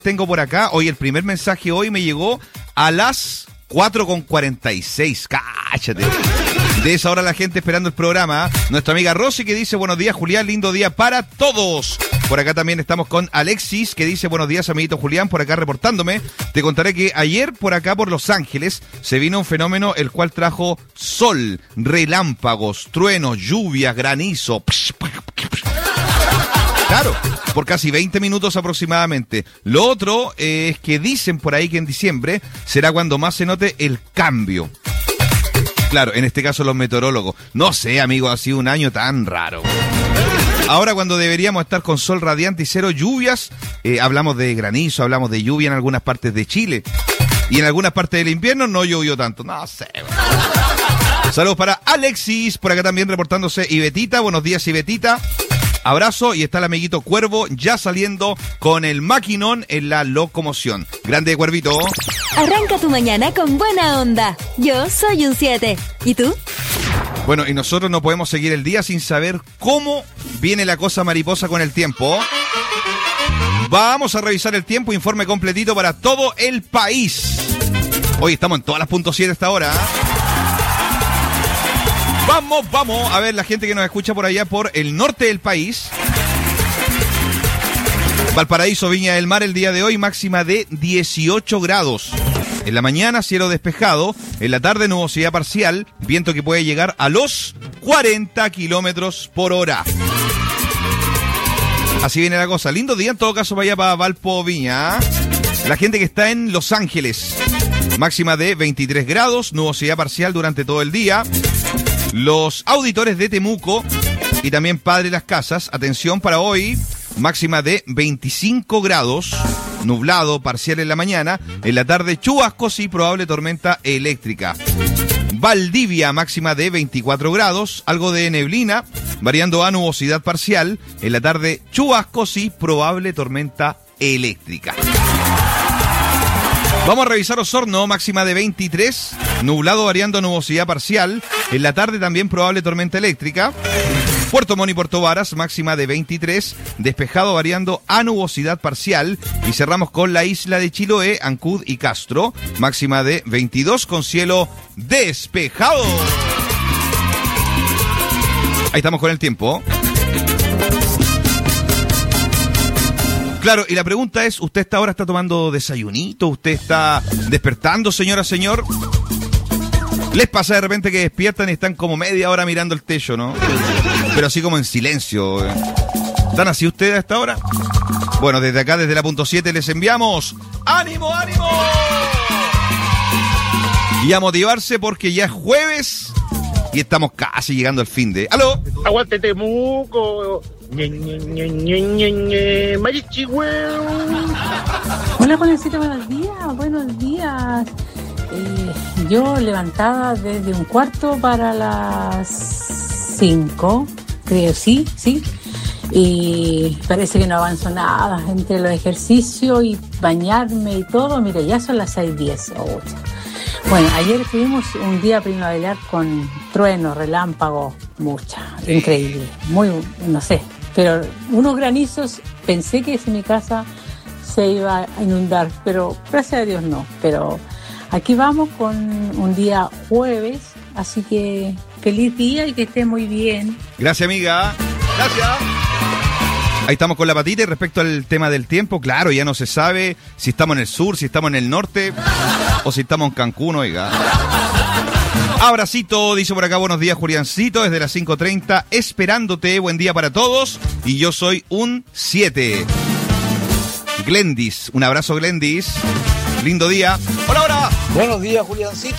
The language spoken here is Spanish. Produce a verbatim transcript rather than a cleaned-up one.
Tengo por acá, hoy el primer mensaje hoy me llegó a las cuatro con cuarenta y seis. Cáchate. De esa hora la gente esperando el programa. Nuestra amiga Rosy que dice buenos días Julián, lindo día para todos. Por acá también estamos con Alexis que dice buenos días amiguito Julián, por acá reportándome. Te contaré que ayer por acá por Los Ángeles se vino un fenómeno el cual trajo sol, relámpagos, truenos, lluvias, granizo. Claro, por casi veinte minutos aproximadamente. Lo otro eh, es que dicen por ahí que en diciembre será cuando más se note el cambio. Claro, en este caso los meteorólogos. No sé, amigo, ha sido un año tan raro. Ahora cuando deberíamos estar con sol radiante y cero lluvias, eh, hablamos de granizo, hablamos de lluvia en algunas partes de Chile. Y en algunas partes del invierno no llovió tanto. No sé. Saludos para Alexis, por acá también reportándose Ibetita. Buenos días, Ibetita. Abrazo, y está el amiguito Cuervo ya saliendo con el maquinón en la locomoción. Grande, Cuervito. Arranca tu mañana con buena onda. Yo soy un siete. ¿Y tú? Bueno, y nosotros no podemos seguir el día sin saber cómo viene la cosa mariposa con el tiempo. Vamos a revisar el tiempo, informe completito para todo el país. Hoy estamos en todas las puntos siete hasta ahora. Vamos, vamos a ver la gente que nos escucha por allá por el norte del país. Valparaíso, Viña del Mar, el día de hoy máxima de dieciocho grados. En la mañana cielo despejado, en la tarde nubosidad parcial, viento que puede llegar a los cuarenta kilómetros por hora. Así viene la cosa. Lindo día en todo caso para allá para Valpo, Viña. La gente que está en Los Ángeles, máxima de veintitrés grados, nubosidad parcial durante todo el día. Los auditores de Temuco y también Padre Las Casas, atención para hoy, máxima de veinticinco grados, nublado parcial en la mañana, en la tarde chubascos y probable tormenta eléctrica. Valdivia, máxima de veinticuatro grados, algo de neblina, variando a nubosidad parcial, en la tarde chubascos y probable tormenta eléctrica. Vamos a revisar Osorno, máxima de veintitrés, nublado variando a nubosidad parcial, en la tarde también probable tormenta eléctrica. Puerto Montt y Puerto Varas, máxima de veintitrés, despejado variando a nubosidad parcial. Y cerramos con la isla de Chiloé, Ancud y Castro, máxima de veintidós con cielo despejado. Ahí estamos con el tiempo. Claro, y la pregunta es, ¿usted hasta ahora está tomando desayunito? ¿Usted está despertando, señora, señor? ¿Les pasa de repente que despiertan y están como media hora mirando el techo, no? Pero así como en silencio. ¿Están así ustedes hasta ahora? Bueno, desde acá, desde la punto siete, les enviamos ¡ánimo, ánimo! Y a motivarse porque ya es jueves y estamos casi llegando al fin de... ¡Aló! ¡Aguante Temuco! Ñe, Ñe, Ñe, Ñe, Ñe, Ñe. Marichi, weón. Hola, Juancito, buenos días, buenos días. Eh, yo levantada desde un cuarto para las cinco, creo, sí, sí. Y parece que no avanzo nada entre los ejercicios y bañarme y todo. Mira, ya son las seis diez. Oh, bueno, ayer tuvimos un día primaveral con truenos, relámpagos, mucha, increíble, muy, no sé. Pero unos granizos, pensé que en mi casa se iba a inundar, pero gracias a Dios no. Pero aquí vamos con un día jueves, así que feliz día y que esté muy bien. Gracias, amiga. Gracias. Ahí estamos con la patita y respecto al tema del tiempo, claro, ya no se sabe si estamos en el sur, si estamos en el norte o si estamos en Cancún, oiga. Abracito, dice por acá, buenos días, Juliancito, desde las cinco treinta, esperándote, buen día para todos, y yo soy un siete. Glendis, un abrazo, Glendis, lindo día. Hola, hola. Buenos días, Juliancito.